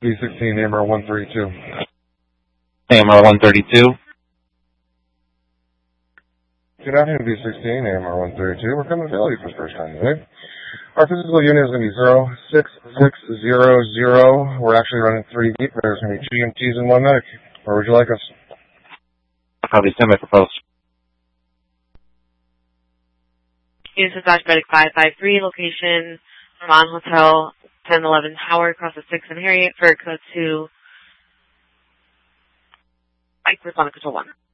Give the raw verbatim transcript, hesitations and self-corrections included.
B sixteen, A M R one thirty-two. A M R one thirty-two. Good afternoon, B sixteen, A M R one thirty-two. We're coming to fail you for the first time today. Our physical unit is going to be zero six six zero zero. We're actually running three deep. There's going to be G M Ts and one medic. Where would you like us? Copy, semi proposed. Unit Dispatch Medic five five three, location Vermont Hotel, ten eleven Tower, across the six and Harriet for code two. Mike, respond to control one.